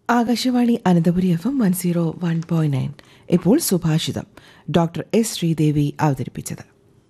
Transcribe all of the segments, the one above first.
Akashvani Ananthapuri FM 101.9. ഇപ്പോൾ സുഭാഷിതം doctor S Sridevi അവതരിപ്പിച്ചത്.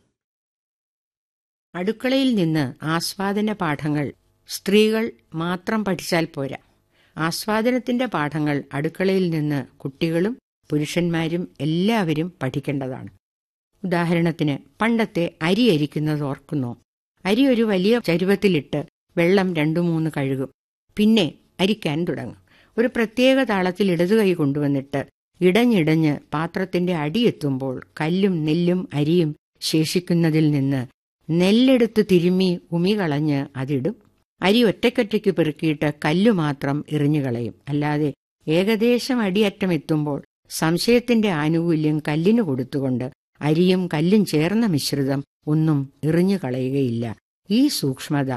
അടുക്കളയിൽ നിന്ന് ആസ്വാദന പാഠങ്ങൾ സ്ത്രീകൾ മാത്രം പഠിച്ചാൽ പോരാ. ആസ്വാദനത്തിന്റെ പാഠങ്ങൾ അടുക്കളയിൽ നിന്ന് കുട്ടികളും പുരുഷന്മാരും എല്ലാവരും പഠിക്കേണ്ടതാണ്. ഉദാഹരണത്തിന്, പണ്ടത്തെ അരി അരിക്കുന്നത് ഓർക്കുന്നോ? അരി ഒരു വലിയ ചരുവത്തിലിട്ട് വെള്ളം 2-3 കഴുകും. പിന്നെ അരിക്കാൻ തുടങ്ങും. ഒരു പ്രത്യേക താളത്തിൽ ഇടതു കൈ കൊണ്ടുവന്നിട്ട് ഇടഞ്ഞിടഞ്ഞ് പാത്രത്തിന്റെ അടിയെത്തുമ്പോൾ കല്ലും നെല്ലും അരിയും ശേഷിക്കുന്നതിൽ നിന്ന് നെല്ലെടുത്ത് തിരുമ്മി ഉമികളഞ്ഞ് അതിടും. അരി ഒറ്റയ്ക്കൊറ്റയ്ക്ക് പെറുക്കിയിട്ട് കല്ലു മാത്രം എറിഞ്ഞുകളയും. അല്ലാതെ ഏകദേശം അടിയറ്റം എത്തുമ്പോൾ സംശയത്തിന്റെ ആനുകൂല്യം കല്ലിന് കൊടുത്തുകൊണ്ട് അരിയും കല്ലും ചേർന്ന മിശ്രിതം ഒന്നും എറിഞ്ഞു കളയുകയില്ല. ഈ സൂക്ഷ്മത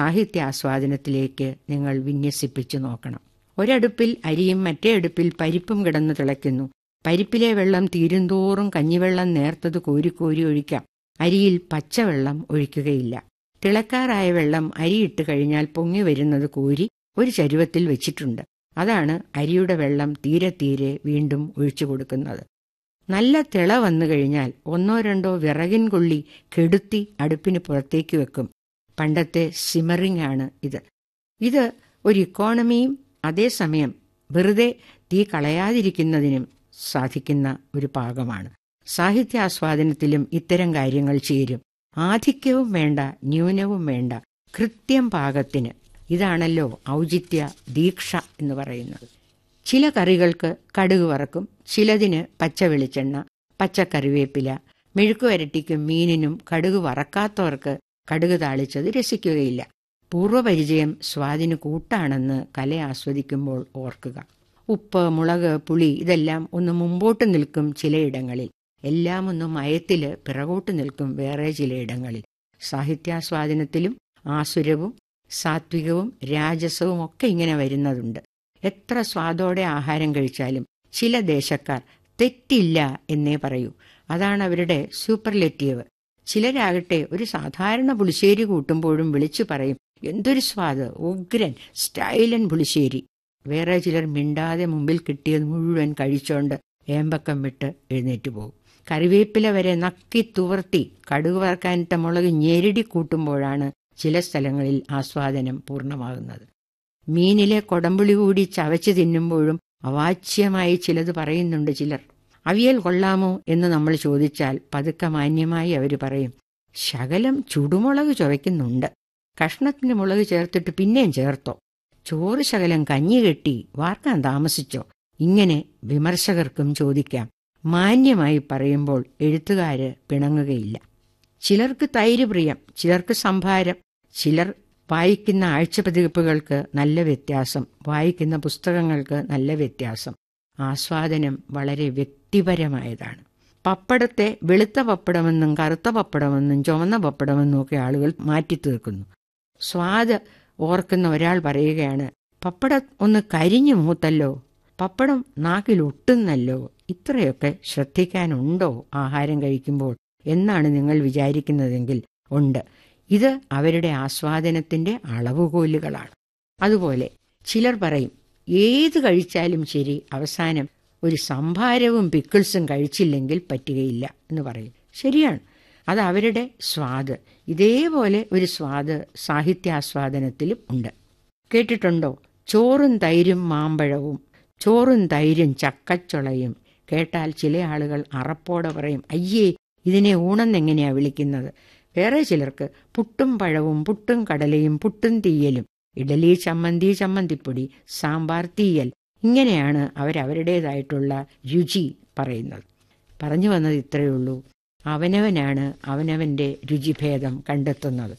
സാഹിത്യാസ്വാദനത്തിലേക്ക് നിങ്ങൾ വിന്യസിപ്പിച്ചു നോക്കണം. ഒരടുപ്പിൽ അരിയും മറ്റേ അടുപ്പിൽ പരിപ്പും കിടന്നു തിളയ്ക്കുന്നു. പരിപ്പിലെ വെള്ളം തീരുന്തോറും കഞ്ഞിവെള്ളം നേർത്തത് കോരിക്കോരി ഒഴിക്കാം. അരിയിൽ പച്ചവെള്ളം ഒഴിക്കുകയില്ല. തിളക്കാറായ വെള്ളം അരിയിട്ട് കഴിഞ്ഞാൽ പൊങ്ങി വരുന്നത് കോരി ഒരു ചരുവത്തിൽ വെച്ചിട്ടുണ്ട്. അതാണ് അരിയുടെ വെള്ളം തീരെ തീരെ വീണ്ടും ഒഴിച്ചു കൊടുക്കുന്നത്. നല്ല തിള വന്നു കഴിഞ്ഞാൽ 1-2 വിറകിൻ കൊള്ളി കെടുത്തി അടുപ്പിന് പുറത്തേക്ക് വെക്കും. പണ്ടത്തെ സിമറിംഗ് ആണ് ഇത്. ഇത് ഒരു ഇക്കോണമിയും അതേസമയം വെറുതെ തീ കളയാതിരിക്കുന്നതിനും സാധിക്കുന്ന ഒരു പാകമാണ്. സാഹിത്യാസ്വാദനത്തിലും ഇത്തരം കാര്യങ്ങൾ ചേരും. ആധിക്യവും വേണ്ട, ന്യൂനവും വേണ്ട, കൃത്യം പാകത്തിന്. ഇതാണല്ലോ ഔചിത്യ ദീക്ഷ എന്ന് പറയുന്നത്. ചില കറികൾക്ക് കടുക് വറക്കും, ചിലതിന് പച്ച വെളിച്ചെണ്ണ, പച്ചക്കറിവേപ്പില. മെഴുക്കുവരട്ടിക്കും മീനിനും കടുക് വറക്കാത്തവർക്ക് കടുക് താളിച്ചത് രസിക്കുകയില്ല. പൂർവ്വപരിചയം സ്വാദിന് കൂട്ടാണെന്ന് കല ആസ്വദിക്കുമ്പോൾ ഓർക്കുക. ഉപ്പ്, മുളക്, പുളി ഇതെല്ലാം ഒന്ന് മുമ്പോട്ട് നിൽക്കും ചിലയിടങ്ങളിൽ, എല്ലാം ഒന്ന് മയത്തില് പിറകോട്ട് നിൽക്കും വേറെ ചിലയിടങ്ങളിൽ. സാഹിത്യാസ്വാദനത്തിലും ആസുരവും സാത്വികവും രാജസവും ഒക്കെ ഇങ്ങനെ വരുന്നതുണ്ട്. എത്ര സ്വാദോടെ ആഹാരം കഴിച്ചാലും ചില ദേശക്കാർ തെറ്റില്ല എന്നേ പറയൂ. അതാണ് അവരുടെ സൂപ്പർലെറ്റീവ്. ചിലരാകട്ടെ ഒരു സാധാരണ പുളിശ്ശേരി കൂട്ടുമ്പോഴും വിളിച്ചു പറയും, എന്തൊരു സ്വാദ്, ഉഗ്രൻ, സ്റ്റൈലൻ പുളിശ്ശേരി. വേറെ ചിലർ മിണ്ടാതെ മുമ്പിൽ കിട്ടിയത് മുഴുവൻ കഴിച്ചോണ്ട് ഏമ്പക്കം വിട്ട് എഴുന്നേറ്റ് പോകും. കറിവേപ്പില വരെ നക്കി തുവർത്തി കടുക് വറക്കാനിട്ട മുളക് ഞെരടി കൂട്ടുമ്പോഴാണ് ചില സ്ഥലങ്ങളിൽ ആസ്വാദനം പൂർണ്ണമാകുന്നത്. മീനിലെ കൊടമ്പുളി കൂടി ചവച്ച് തിന്നുമ്പോഴും അവാച്യമായി ചിലത് പറയുന്നുണ്ട് ചിലർ. അവിയൽ കൊള്ളാമോ എന്ന് നമ്മൾ ചോദിച്ചാൽ പതുക്കെ മാന്യമായി അവർ പറയും, ശകലം ചുടുമുളക് ചുവയ്ക്കുന്നുണ്ട്, കഷ്ണത്തിന് മുളക് ചേർത്തിട്ട് പിന്നെയും ചേർത്തോ, ചോറ് ശകലം കഞ്ഞി കെട്ടി വാർക്കാൻ താമസിച്ചോ. ഇങ്ങനെ വിമർശകർക്കും ചോദിക്കാം. മാന്യമായി പറയുമ്പോൾ എഴുത്തുകാര് പിണങ്ങുകയില്ല. ചിലർക്ക് തൈര് പ്രിയം, ചിലർക്ക് സംഭാരം. ചിലർ വായിക്കുന്ന ആഴ്ചപതിപ്പുകൾക്ക് നല്ല വ്യത്യാസം, വായിക്കുന്ന പുസ്തകങ്ങൾക്ക് നല്ല വ്യത്യാസം. ആസ്വാദനം വളരെ വ്യക്തിപരമായതാണ്. പപ്പടത്തെ വെളുത്ത പപ്പടമെന്നും കറുത്ത പപ്പടമെന്നും ചുവന്ന പപ്പടമെന്നും ഒക്കെ ആളുകൾ മാറ്റിത്തീർക്കുന്നു. സ്വാദ് ഓർക്കുന്ന ഒരാൾ പറയുകയാണ്, പപ്പടം ഒന്ന് കരിഞ്ഞു മൂത്തല്ലോ, പപ്പടം നാക്കിൽ ഒട്ടുന്നല്ലോ. ഇത്രയൊക്കെ ശ്രദ്ധിക്കാനുണ്ടോ ആഹാരം കഴിക്കുമ്പോൾ എന്നാണ് നിങ്ങൾ വിചാരിക്കുന്നതെങ്കിൽ ഉണ്ട്. ഇത് അവരുടെ ആസ്വാദനത്തിന്റെ അളവുകോലുകളാണ്. അതുപോലെ ചിലർ പറയും, ഏത് കഴിച്ചാലും ശരി അവസാനം ഒരു സംഭാരവും പിക്കിൾസും കഴിച്ചില്ലെങ്കിൽ പറ്റുകയില്ല എന്ന് പറയും. ശരിയാണ്, അത് അവരുടെ സ്വാദ്. ഇതേപോലെ ഒരു സ്വാദ് സാഹിത്യാസ്വാദനത്തിലും ഉണ്ട്. കേട്ടിട്ടുണ്ടോ? ചോറും തൈരും മാമ്പഴവും, ചോറും തൈരും ചക്കച്ചുളയും. കേട്ടാൽ ചില ആളുകൾ അറപ്പോടെ പറയും, അയ്യേ, ഇതിനെ ഊണെന്നെങ്ങനെയാ വിളിക്കുന്നത്? വേറെ ചിലർക്ക് പുട്ടും പഴവും, പുട്ടും കടലയും, പുട്ടും തീയലും, ഇഡലി, ചമ്മന്തി, ചമ്മന്തിപ്പൊടി, സാമ്പാർ, തീയൽ. ഇങ്ങനെയാണ് അവരവരുടേതായിട്ടുള്ള രുചി പറയുന്നത്. പറഞ്ഞു വന്നത് ഇത്രയേ ഉള്ളൂ. അവനവനാണ് അവനവന്റെ രുചിഭേദം കണ്ടെത്തുന്നത്.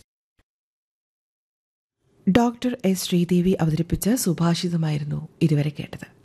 ഡോക്ടർ എസ് ശ്രീദേവി അവതരിപ്പിച്ച സുഭാഷിതമായിരുന്നു ഇതുവരെ കേട്ടത്.